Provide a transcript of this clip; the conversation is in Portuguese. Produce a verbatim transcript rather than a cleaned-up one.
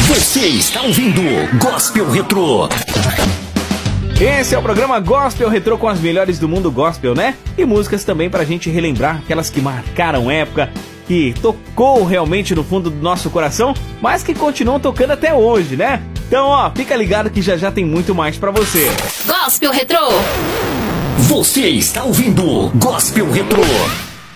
Você está ouvindo Gospel Retrô. Esse é o programa Gospel Retrô com as melhores do mundo gospel, né? E músicas também pra gente relembrar aquelas que marcaram época, que tocou realmente no fundo do nosso coração, mas que continuam tocando até hoje, né? Então, ó, fica ligado que já já tem muito mais pra você. Gospel Retrô. Você está ouvindo Gospel Retrô.